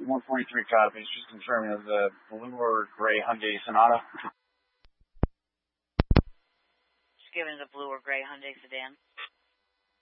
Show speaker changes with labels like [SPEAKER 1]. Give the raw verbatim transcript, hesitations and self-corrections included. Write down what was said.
[SPEAKER 1] one forty-three copies, just confirming of the blue or gray Hyundai Sonata.
[SPEAKER 2] Just giving the blue or gray Hyundai sedan.